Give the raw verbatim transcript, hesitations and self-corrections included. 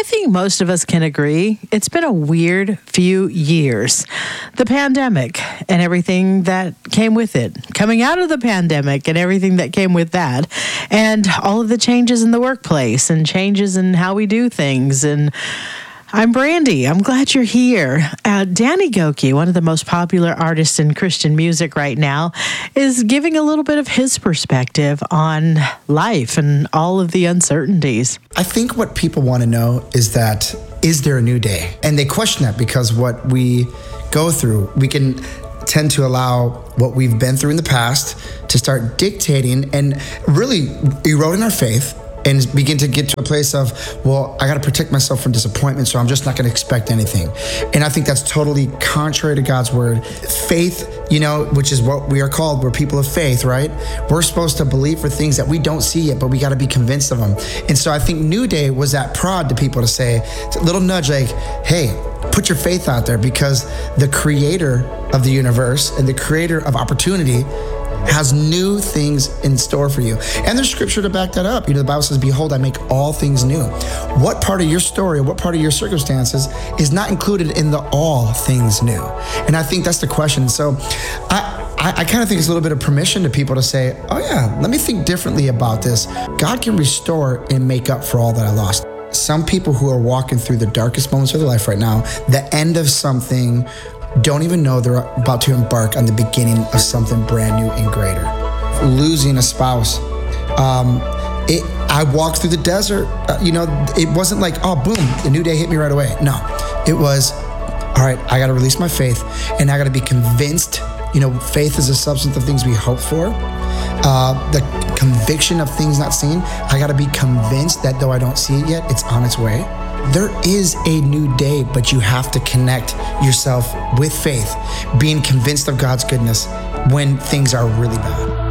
think most of us can agree it's been a weird few years. The pandemic and everything that came with it, coming out of the pandemic and everything that came with that, and all of the changes in the workplace and changes in how we do things. And I'm Brandy. I'm glad you're here. Uh, Danny Gokey, one of the most popular artists in Christian music right now, is giving a little bit of his perspective on life and all of the uncertainties. I think what people want to know is that, is there a new day? And they question that because what we go through, we can tend to allow what we've been through in the past to start dictating and really eroding our faith, and begin to get to a place of, well, I got to protect myself from disappointment, so I'm just not going to expect anything. And I think that's totally contrary to God's word. Faith, you know, which is what we are called, we're people of faith, right? We're supposed to believe for things that we don't see yet, but we got to be convinced of them. And so I think New Day was that prod to people to say, a little nudge like, hey, put your faith out there, because the creator of the universe and the creator of opportunity has new things in store for you. And there's scripture to back that up. You know, the Bible says, behold, I make all things new. What part of your story, what part of your circumstances is not included in the all things new? And I think that's the question. So I, I, I kind of think it's a little bit of permission to people to say, oh yeah, let me think differently about this. God can restore and make up for all that I lost. Some people who are walking through the darkest moments of their life right now, the end of something, don't even know they're about to embark on the beginning of something brand new and greater. Losing a spouse. Um, it, I walked through the desert. Uh, you know, it wasn't like, oh, boom, the new day hit me right away. No, it was, all right, I got to release my faith, and I got to be convinced. You know, faith is a substance of things we hope for. Uh, the conviction of things not seen. I got to be convinced that though I don't see it yet, it's on its way. There is a new day, but you have to connect yourself with faith, being convinced of God's goodness when things are really bad.